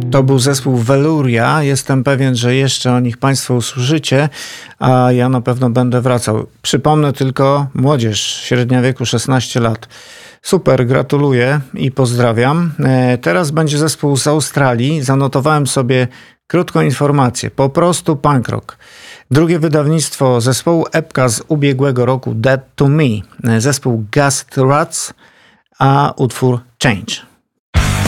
To był zespół Veluria. Jestem pewien, że jeszcze o nich Państwo usłyszycie, a ja na pewno będę wracał. Przypomnę tylko, młodzież, średnia wieku 16 lat. Super, gratuluję i pozdrawiam. Teraz będzie zespół z Australii. Zanotowałem sobie krótką informację. Po prostu punk rock. Drugie wydawnictwo zespołu epka z ubiegłego roku Dead to Me. Zespół Gust Rats, a utwór Change.